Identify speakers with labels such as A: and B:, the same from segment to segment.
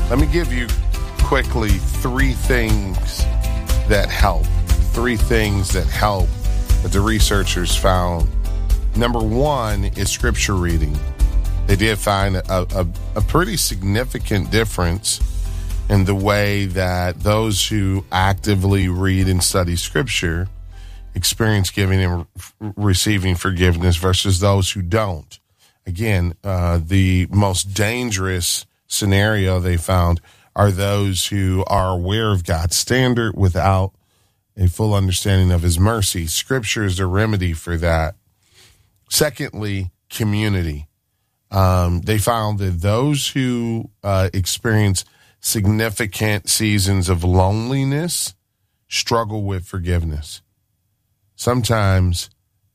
A: Let me give you quickly three things that help. Three things that help that the researchers found. Number one is scripture reading. They did find a pretty significant difference in the way that those who actively read and study scripture experience giving and receiving forgiveness versus those who don't. Again, the most dangerous scenario they found are those who are aware of God's standard without a full understanding of his mercy. Scripture is a remedy for that. Secondly, community. They found that those who experience significant seasons of loneliness struggle with forgiveness. Sometimes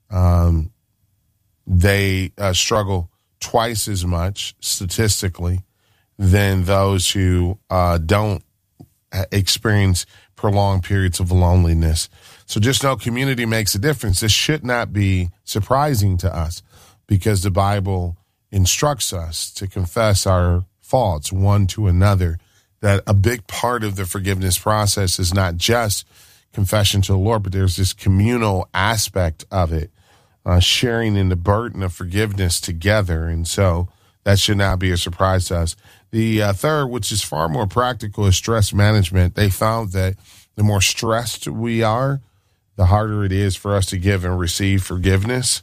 A: they struggle twice as much statistically than those who don't experience prolonged periods of loneliness. So just know community makes a difference. This should not be surprising to us because the Bible instructs us to confess our faults one to another, that a big part of the forgiveness process is not just confession to the Lord, but there's this communal aspect of it, sharing in the burden of forgiveness together. And so that should not be a surprise to us. The third, which is far more practical, is stress management. They found that the more stressed we are, the harder it is for us to give and receive forgiveness.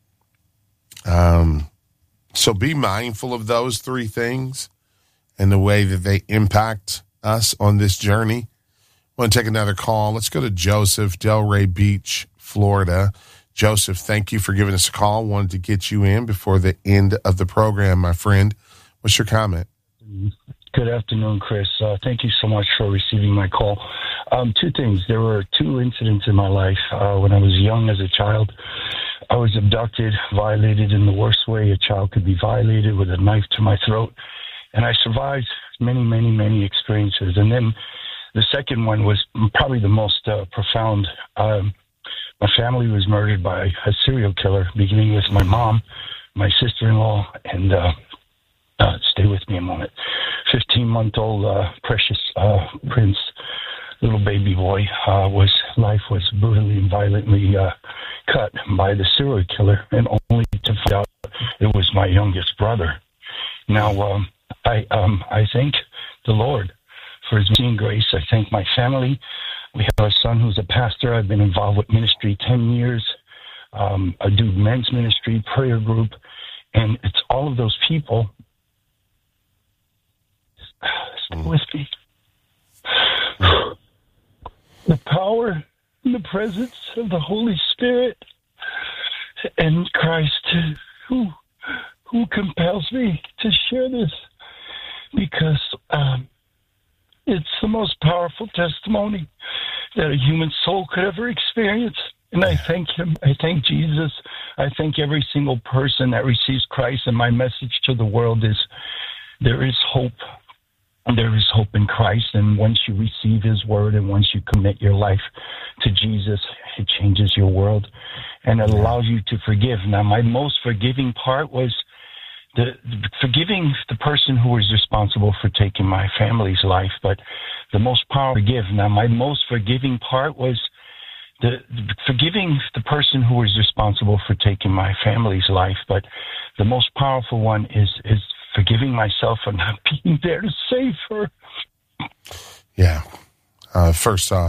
A: So be mindful of those three things and the way that they impact us on this journey. I want to take another call. Let's go to Joseph, Delray Beach, Florida. Joseph, thank you for giving us a call. Wanted to get you in before the end of the program, my friend. What's your comment?
B: Good afternoon, Chris. Thank you so much for receiving my call. Two things. There were two incidents in my life. When I was young as a child, I was abducted, violated in the worst way a child could be violated, with a knife to my throat. And I survived many, many, many experiences. And then the second one was probably the most profound. My family was murdered by a serial killer, beginning with my mom, my sister-in-law, and stay with me a moment. 15-month-old precious Prince, little baby boy, life was brutally and violently cut by the serial killer, and only to find out it was my youngest brother. Now, I thank the Lord for his mercy and grace. I thank my family. We have a son who's a pastor. I've been involved with ministry 10 years. I do men's ministry, prayer group, and it's all of those people. Stay with me. The power and the presence of the Holy Spirit and Christ who compels me to share this, because it's the most powerful testimony that a human soul could ever experience. And I thank him. I thank Jesus. I thank every single person that receives Christ. And my message to the world is there is hope. There is hope in Christ. And once you receive his word and once you commit your life to Jesus, it changes your world and it allows you to forgive. Now, my most forgiving part was forgiving the person who was responsible for taking my family's life. But the most powerful my most forgiving part was forgiving the person who was responsible for taking my family's life. But the most powerful one is forgiving myself for not being there to save her.
A: Yeah. First off,